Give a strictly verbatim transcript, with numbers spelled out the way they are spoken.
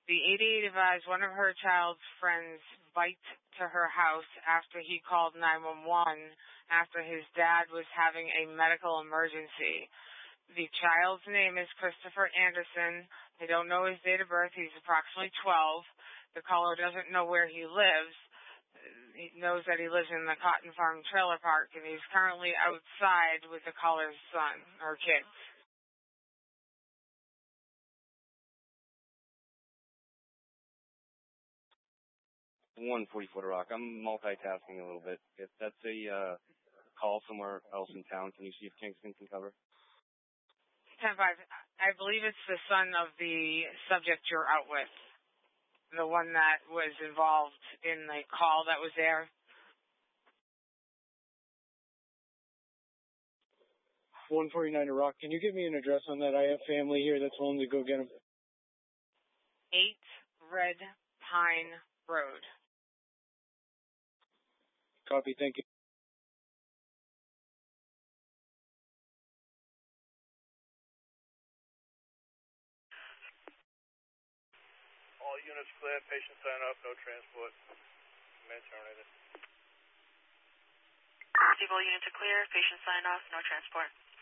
The eighty-eight advised one of her child's friends biked to her house after he called nine one one after his dad was having a medical emergency. The child's name is Christopher Anderson. They don't know his date of birth. He's approximately twelve. The caller doesn't know where he lives. He knows that he lives in the Cotton Farm Trailer Park, and he's currently outside with the caller's son or kids. one forty-four Rock. I'm multitasking a little bit. If that's a uh, call somewhere else in town, can you see if Kingston can cover? ten five. I believe it's the son of the subject you're out with, the one that was involved in the call that was there. one forty-nine Rock. Can you give me an address on that? I have family here that's willing to go get him. eight Red Pine Road. Copy, thank you. All units clear, patient sign off, no transport. Command terminated. All units are clear, patient sign off, no transport.